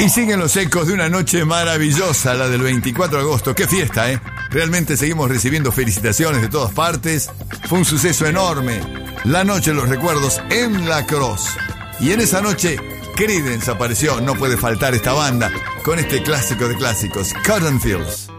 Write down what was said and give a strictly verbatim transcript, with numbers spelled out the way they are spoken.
Y siguen los ecos de una noche maravillosa, la del veinticuatro de agosto. ¡Qué fiesta, eh! Realmente seguimos recibiendo felicitaciones de todas partes. Fue un suceso enorme. La noche de los recuerdos en La Crosse. Y en esa noche, Creedence apareció. No puede faltar esta banda con este clásico de clásicos, Cotton Fields.